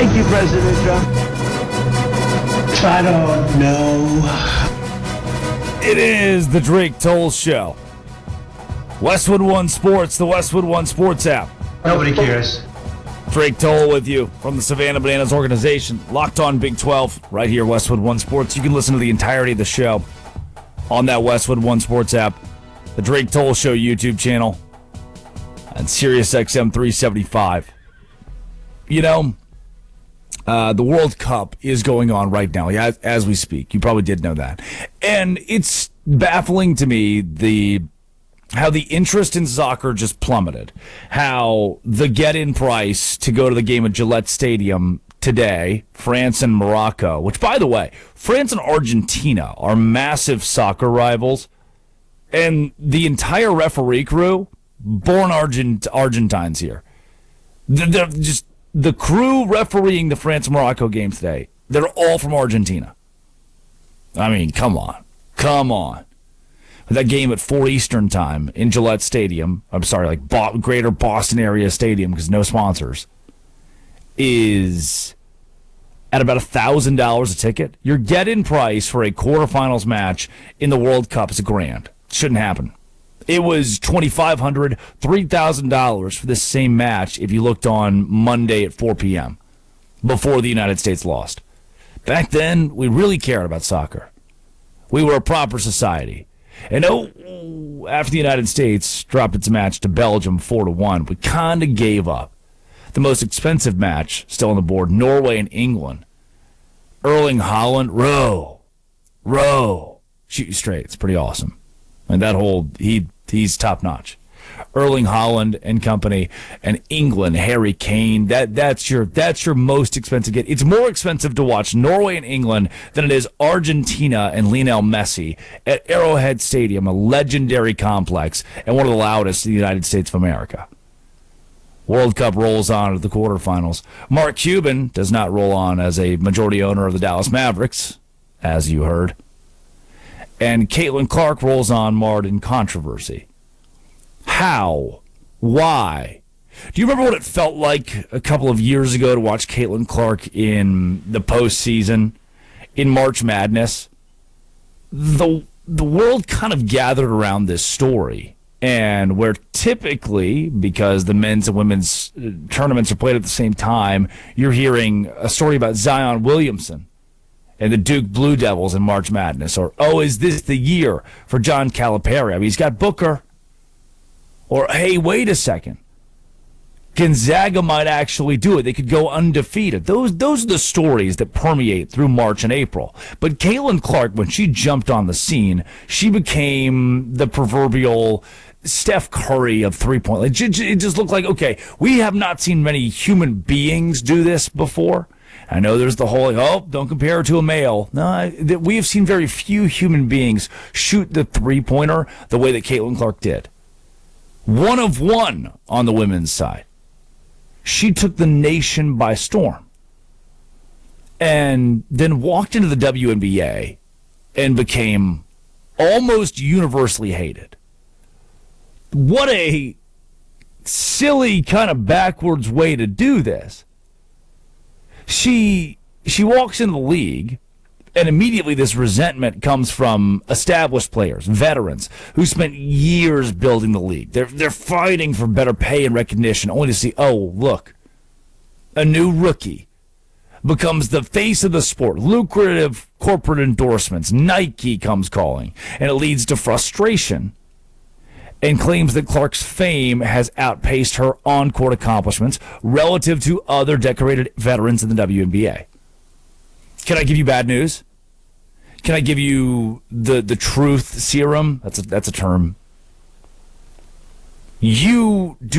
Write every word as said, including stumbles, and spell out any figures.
Thank you, President Trump. I don't know. It is the Drake Toll Show. Westwood One Sports, the Westwood One Sports app. Nobody cares. Drake Toll with you from the Savannah Bananas organization. Locked on Big twelve, right here, Westwood One Sports. You can listen to the entirety of the show on that Westwood One Sports app, the Drake Toll Show YouTube channel, and Sirius X M three seventy-five. You know, uh, the World Cup is going on right now, as, as we speak. You probably did know that. And it's baffling to me the how the interest in soccer just plummeted. How the get-in price to go to the game at Gillette Stadium today, France and Morocco, which, by the way, France and Argentina are massive soccer rivals, and the entire referee crew, born Argent Argentines here. They're, they're just the crew refereeing the France-Morocco game today, they're all from Argentina. I mean, come on. Come on. That game at four Eastern time in Gillette Stadium, I'm sorry, like Bo- Greater Boston area stadium, because no sponsors, is at about one thousand dollars a ticket. Your get-in price for a quarterfinals match in the World Cup is a grand. Shouldn't happen. It was twenty-five hundred dollars, three thousand dollars for this same match if you looked on Monday at four p.m. before the United States lost. Back then, we really cared about soccer. We were a proper society. And oh, after the United States dropped its match to Belgium four to one, we kind of gave up. The most expensive match still on the board, Norway and England. Erling Haaland, row, row, shoot you straight. It's pretty awesome. And that whole, he he's top-notch. Erling Haaland and company, and England, Harry Kane, that that's your that's your most expensive get. It's more expensive to watch Norway and England than it is Argentina and Lionel Messi at Arrowhead Stadium, a legendary complex and one of the loudest in the United States of America. World Cup rolls on to the quarterfinals. Mark Cuban does not roll on as a majority owner of the Dallas Mavericks, as you heard. And Caitlin Clark rolls on marred in controversy. How? Why? Do you remember what it felt like a couple of years ago to watch Caitlin Clark in the postseason, in March Madness? The, the world kind of gathered around this story, and where typically, because the men's and women's tournaments are played at the same time, you're hearing a story about Zion Williamson and the Duke Blue Devils in March Madness, or, oh, is this the year for John Calipari? I mean, he's got Booker. Or, hey, wait a second. Gonzaga might actually do it. They could go undefeated. Those those are the stories that permeate through March and April. But Caitlin Clark, when she jumped on the scene, she became the proverbial Steph Curry of three-point. It just looked like, okay, we have not seen many human beings do this before. I know there's the whole, oh, don't compare her to a male. No, we have seen very few human beings shoot the three-pointer the way that Caitlin Clark did. One of one on the women's side. She took the nation by storm. And then walked into the W N B A and became almost universally hated. What a silly kind of backwards way to do this. She she walks into the league, and immediately this resentment comes from established players, veterans, who spent years building the league. They're, they're fighting for better pay and recognition, only to see, oh, look, a new rookie becomes the face of the sport. Lucrative corporate endorsements. Nike comes calling, and it leads to frustration and claims that Clark's fame has outpaced her on-court accomplishments relative to other decorated veterans in the W N B A. Can I give you bad news? Can I give you the, the truth serum? That's a, that's a term. You do